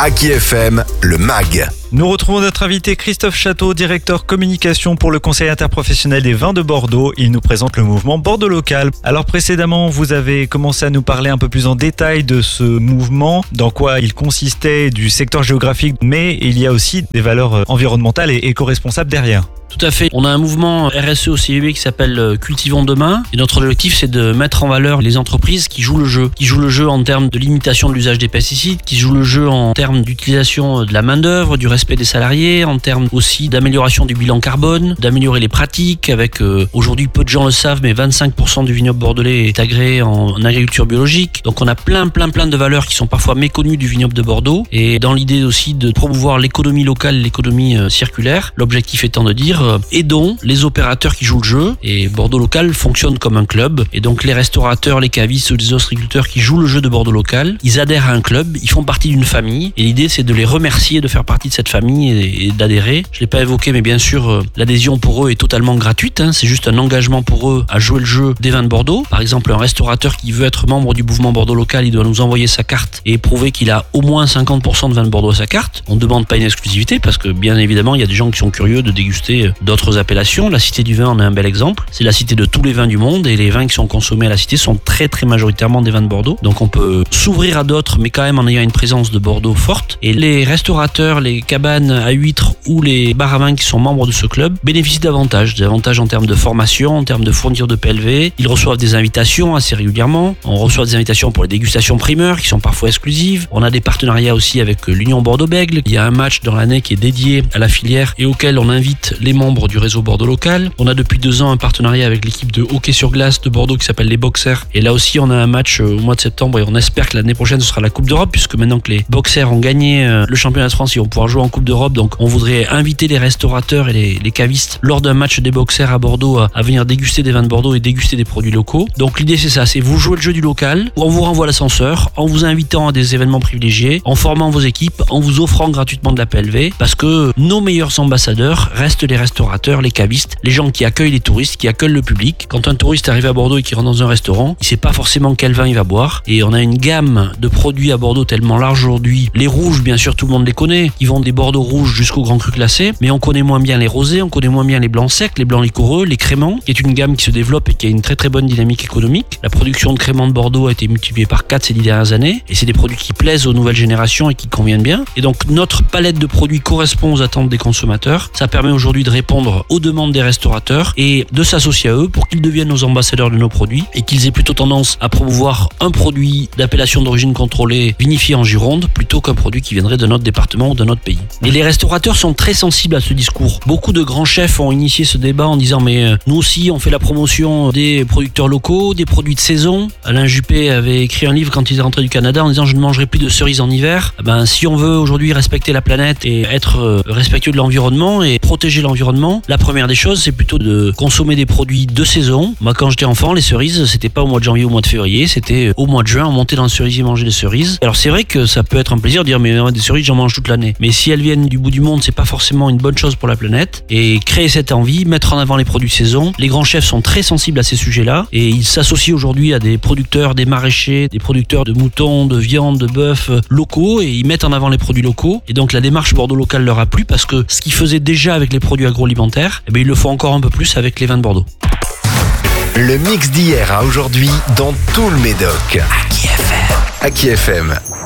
Aki FM, le MAG. Nous retrouvons notre invité Christophe Château, directeur communication pour le Conseil interprofessionnel des vins de Bordeaux. Il nous présente le mouvement Bordeaux Local. Alors précédemment, vous avez commencé à nous parler un peu plus en détail de ce mouvement, dans quoi il consistait, du secteur géographique, mais il y a aussi des valeurs environnementales et éco-responsables derrière. Tout à fait. On a un mouvement RSE au CIB qui s'appelle Cultivons demain. Et notre objectif, c'est de mettre en valeur les entreprises qui jouent le jeu. Qui jouent le jeu en termes de limitation de l'usage des pesticides, qui jouent le jeu en termes d'utilisation de la main-d'œuvre, du respect des salariés, en termes aussi d'amélioration du bilan carbone, d'améliorer les pratiques avec, aujourd'hui, peu de gens le savent, mais 25% du vignoble bordelais est agréé en agriculture biologique. Donc on a plein de valeurs qui sont parfois méconnues du vignoble de Bordeaux. Et dans l'idée aussi de promouvoir l'économie locale, l'économie circulaire, l'objectif étant de dire aidons les opérateurs qui jouent le jeu, et Bordeaux Local fonctionne comme un club, et donc les restaurateurs, les cavistes ou les ostréiculteurs qui jouent le jeu de Bordeaux Local, ils adhèrent à un club, ils font partie d'une famille, et l'idée c'est de les remercier de faire partie de cette famille et d'adhérer. Je l'ai pas évoqué, mais bien sûr l'adhésion pour eux est totalement gratuite, c'est juste un engagement pour eux à jouer le jeu des vins de Bordeaux. Par exemple, un restaurateur qui veut être membre du mouvement Bordeaux Local, il doit nous envoyer sa carte et prouver qu'il a au moins 50% de vins de Bordeaux à sa carte. On ne demande pas une exclusivité parce que bien évidemment il y a des gens qui sont curieux de déguster d'autres appellations. La Cité du Vin en est un bel exemple. C'est la cité de tous les vins du monde, et les vins qui sont consommés à la cité sont très majoritairement des vins de Bordeaux. Donc on peut s'ouvrir à d'autres, mais quand même en ayant une présence de Bordeaux forte. Et les restaurateurs, les cabanes à huîtres ou les bars à vin qui sont membres de ce club bénéficient d'avantages. Des avantages en termes de formation, en termes de fourniture de PLV. Ils reçoivent des invitations assez régulièrement. On reçoit des invitations pour les dégustations primeurs qui sont parfois exclusives. On a des partenariats aussi avec l'Union Bordeaux-Bègles. Il y a un match dans l'année qui est dédié à la filière et auquel on invite les membres du réseau Bordeaux Local. On a depuis 2 ans un partenariat avec l'équipe de hockey sur glace de Bordeaux qui s'appelle les Boxers. Et là aussi, on a un match au mois de septembre, et on espère que l'année prochaine, ce sera la Coupe d'Europe, puisque maintenant que les Boxers ont gagné le championnat de France, ils vont pouvoir jouer en Coupe d'Europe. Donc on voudrait inviter les restaurateurs et les cavistes lors d'un match des Boxers à Bordeaux à venir déguster des vins de Bordeaux et déguster des produits locaux. Donc l'idée c'est ça, c'est vous jouez le jeu du local, on vous renvoie l'ascenseur, en vous invitant à des événements privilégiés, en formant vos équipes, en vous offrant gratuitement de la PLV, parce que nos meilleurs ambassadeurs restent les restaurateurs, les cavistes, les gens qui accueillent les touristes, qui accueillent le public. Quand un touriste arrive à Bordeaux et qui rentre dans un restaurant, il sait pas forcément quel vin il va boire, et on a une gamme de produits à Bordeaux tellement large aujourd'hui. Les rouges, bien sûr, tout le monde les connaît, ils vont des Bordeaux rouges jusqu'au Grand Cru classé, mais on connaît moins bien les rosés, on connaît moins bien les blancs secs, les blancs liquoreux, les créments, qui est une gamme qui se développe et qui a une très bonne dynamique économique. La production de créments de Bordeaux a été multipliée par 4 ces 10 dernières années, et c'est des produits qui plaisent aux nouvelles générations et qui conviennent bien. Et donc notre palette de produits correspond aux attentes des consommateurs. Ça permet aujourd'hui de répondre aux demandes des restaurateurs et de s'associer à eux pour qu'ils deviennent nos ambassadeurs de nos produits, et qu'ils aient plutôt tendance à promouvoir un produit d'appellation d'origine contrôlée vinifié en Gironde plutôt qu'un produit qui viendrait de notre département ou de notre pays. Et les restaurateurs sont très sensibles à ce discours. Beaucoup de grands chefs ont initié ce débat en disant mais nous aussi on fait la promotion des producteurs locaux, des produits de saison. Alain Juppé avait écrit un livre quand il est rentré du Canada en disant je ne mangerai plus de cerises en hiver. Si on veut aujourd'hui respecter la planète et être respectueux de l'environnement et protéger l'environnement, la première des choses c'est plutôt de consommer des produits de saison. Moi quand j'étais enfant, les cerises c'était pas au mois de janvier ou au mois de février, c'était au mois de juin, on montait dans le cerisier manger des cerises. Alors c'est vrai que ça peut être un plaisir de dire mais des cerises j'en mange toute l'année, mais si elles viennent du bout du monde c'est pas forcément une bonne chose pour la planète. Et créer cette envie, mettre en avant les produits de saison, les grands chefs sont très sensibles à ces sujets-là et ils s'associent aujourd'hui à des producteurs, des maraîchers, des producteurs de moutons, de viande, de bœuf locaux, et ils mettent en avant les produits locaux. Et donc la démarche Bordeaux Local leur a plu parce que ce qu'ils faisaient déjà avec les produits agroalimentaires, ils le font encore un peu plus avec les vins de Bordeaux. Le mix d'hier à aujourd'hui dans tout le Médoc. Aki FM.